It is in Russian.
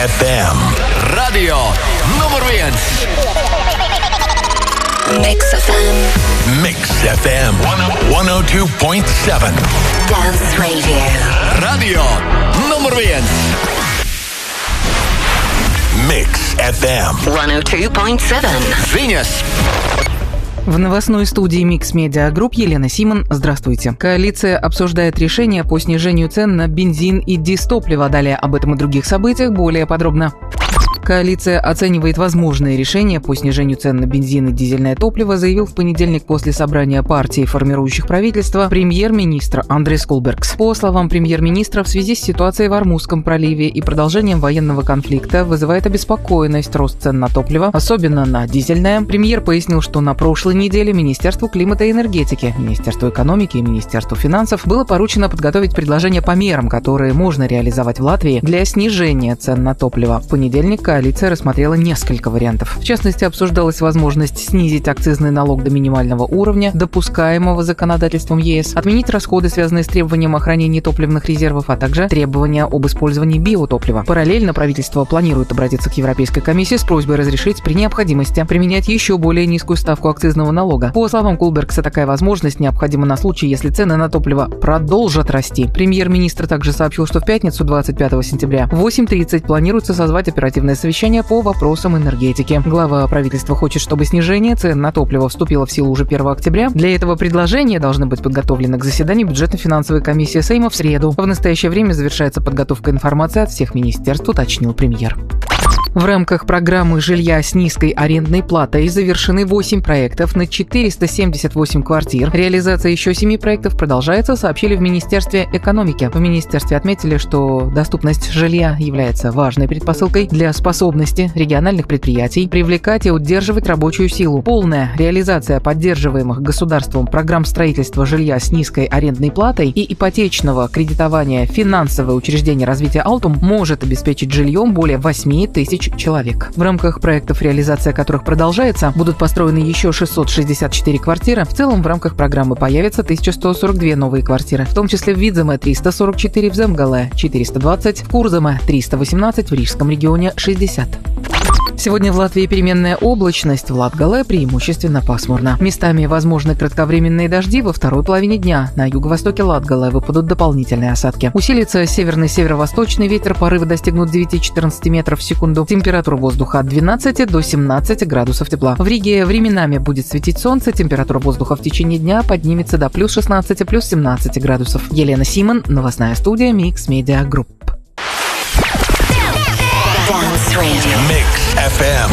FM. Radio nummer 1. Mix FM. Mix FM 102.7. Dance Radio. Radio nummer 1. Mix FM 102.7. Venus. В новостной студии Mix Media Group Елена Симон. Здравствуйте. Коалиция обсуждает решения по снижению цен на бензин и дизтопливо. Далее об этом и других событиях более подробно. Коалиция оценивает возможные решения по снижению цен на бензин и дизельное топливо, заявил в понедельник после собрания партий, формирующих правительство, премьер-министр Андрей Сколбергс. По словам премьер-министра, в связи с ситуацией в Ормузском проливе и продолжением военного конфликта вызывает обеспокоенность рост цен на топливо, особенно на дизельное. Премьер пояснил, что на прошлой неделе Министерству климата и энергетики, Министерству экономики и Министерству финансов было поручено подготовить предложения по мерам, которые можно реализовать в Латвии для снижения цен на топливо. В понедельник коалиция рассмотрела несколько вариантов. В частности, обсуждалась возможность снизить акцизный налог до минимального уровня, допускаемого законодательством ЕС, отменить расходы, связанные с требованием о хранении топливных резервов, а также требования об использовании биотоплива. Параллельно правительство планирует обратиться к Европейской комиссии с просьбой разрешить при необходимости применять еще более низкую ставку акцизного налога. По словам Кулбергса, такая возможность необходима на случай, если цены на топливо продолжат расти. Премьер-министр также сообщил, что в пятницу, 25 сентября, в 8:30 планируется созвать оперативное совещание по вопросам энергетики. Глава правительства хочет, чтобы снижение цен на топливо вступило в силу уже 1 октября. Для этого предложения должны быть подготовлены к заседанию бюджетно-финансовой комиссии Сейма в среду. В настоящее время завершается подготовка информации от всех министерств, уточнил премьер. В рамках программы жилья с низкой арендной платой завершены 8 проектов на 478 квартир. Реализация еще 7 проектов продолжается, сообщили в Министерстве экономики. В министерстве отметили, что доступность жилья является важной предпосылкой для способности региональных предприятий привлекать и удерживать рабочую силу. Полная реализация поддерживаемых государством программ строительства жилья с низкой арендной платой и ипотечного кредитования финансовое учреждение развития Алтум может обеспечить жильем более 8 тысяч человек. В рамках проектов, реализация которых продолжается, будут построены еще 664 квартиры. В целом, в рамках программы появятся 1142 новые квартиры, в том числе в Видземе 344, в Земгале 420, в Курземе 318, в Рижском регионе 60. Сегодня в Латвии переменная облачность, в Латгале преимущественно пасмурно. Местами возможны кратковременные дожди во второй половине дня. На юго-востоке Латгале выпадут дополнительные осадки. Усилится северный северо-восточный ветер, порывы достигнут 9-14 метров в секунду. Температура воздуха от 12 до 17 градусов тепла. В Риге временами будет светить солнце, температура воздуха в течение дня поднимется до плюс 16, плюс 17 градусов. Елена Симон, новостная студия Mix Media Group. Dance Radio. Mix FM